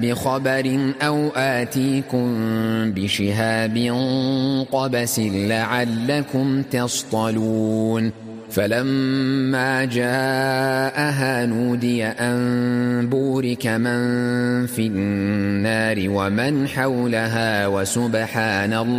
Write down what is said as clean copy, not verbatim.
بخبر أو آتيكم بشهاب قبس لعلكم تصطلون فلما جاءها نودي أن بورك من في النار ومن حولها وسبحان الله